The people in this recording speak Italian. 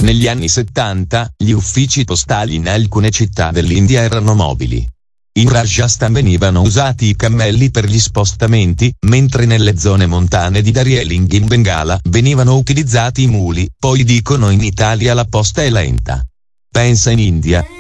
Negli anni 70, gli uffici postali in alcune città dell'India erano mobili. In Rajasthan venivano usati i cammelli per gli spostamenti, mentre nelle zone montane di Darjeeling in Bengala venivano utilizzati i muli. Poi dicono in Italia la posta è lenta. Pensa in India,